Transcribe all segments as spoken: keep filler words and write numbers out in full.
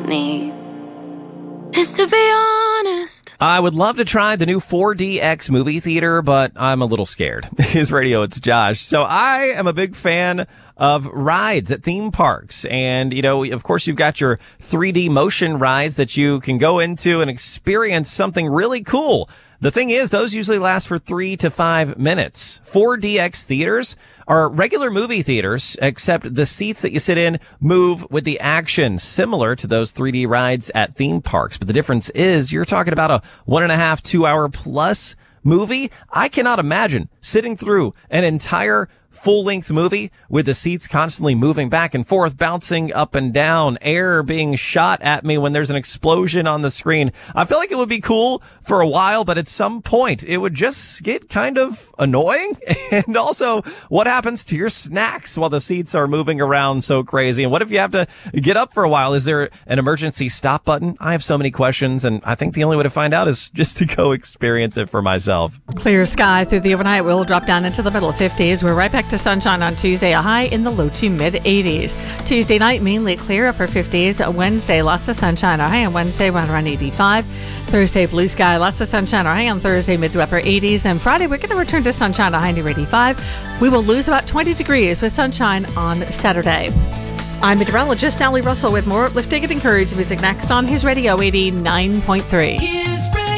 me is to be honest. I would love to try the new four D X movie theater, but I'm a little scared. His radio, it's Josh. So I am a big fan of rides at theme parks. And, you know, of course, you've got your three D motion rides that you can go into and experience something really cool. The thing is, those usually last for three to five minutes. four D X theaters are regular movie theaters, except the seats that you sit in move with the action, similar to those three D rides at theme parks. But the difference is you're talking about a one and a half, two hour plus movie. I cannot imagine sitting through an entire full-length movie with the seats constantly moving back and forth, bouncing up and down, air being shot at me when there's an explosion on the screen. I feel like it would be cool for a while, but at some point it would just get kind of annoying. And also, what happens to your snacks while the seats are moving around so crazy? And what if you have to get up for a while? Is there an emergency stop button? I have so many questions, and I think the only way to find out is just to go experience it for myself. Clear sky through the overnight. We'll drop down into the middle fifties. We're right back to sunshine on Tuesday, a high in the low to mid eighties. Tuesday night, mainly clear, upper fifties. Wednesday, lots of sunshine, a high on Wednesday, around around eighty-five. Thursday, blue sky, lots of sunshine, a high on Thursday, mid to upper eighties. And Friday, we're going to return to sunshine, a high near eighty-five. We will lose about twenty degrees with sunshine on Saturday. I'm meteorologist Sally Russell with more uplifting and encouraging music next on His Radio eighty-nine point three. His Radio.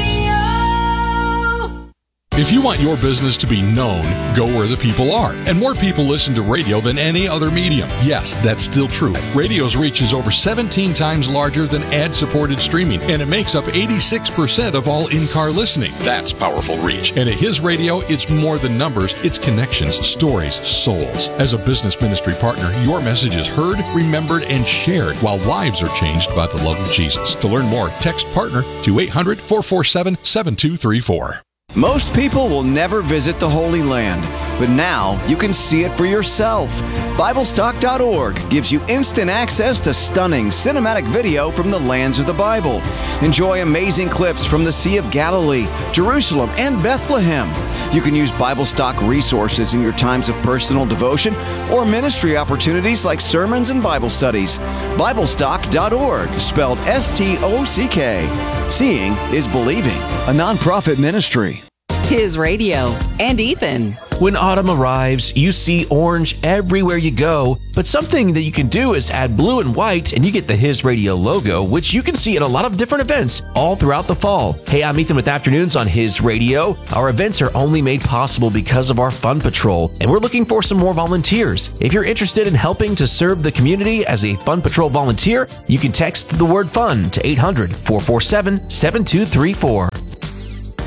If you want your business to be known, go where the people are. And more people listen to radio than any other medium. Yes, that's still true. Radio's reach is over seventeen times larger than ad-supported streaming, and it makes up eighty-six percent of all in-car listening. That's powerful reach. And at His Radio, it's more than numbers. It's connections, stories, souls. As a business ministry partner, your message is heard, remembered, and shared while lives are changed by the love of Jesus. To learn more, text PARTNER to eight hundred, four four seven, seven two three four. Most people will never visit the Holy Land, but now you can see it for yourself. Bible Stock dot org gives you instant access to stunning cinematic video from the lands of the Bible. Enjoy amazing clips from the Sea of Galilee, Jerusalem, and Bethlehem. You can use Bible Stock resources in your times of personal devotion or ministry opportunities like sermons and Bible studies. Bible Stock dot org, spelled S T O C K. Seeing is believing, a nonprofit ministry. His Radio and Ethan. When autumn arrives, you see orange everywhere you go, but something that you can do is add blue and white and you get the His Radio logo, which you can see at a lot of different events all throughout the fall. Hey, I'm Ethan with Afternoons on His Radio. Our events are only made possible because of our Fun Patrol, and we're looking for some more volunteers. If you're interested in helping to serve the community as a Fun Patrol volunteer, you can text the word FUN to eight hundred, four four seven, seven two three four.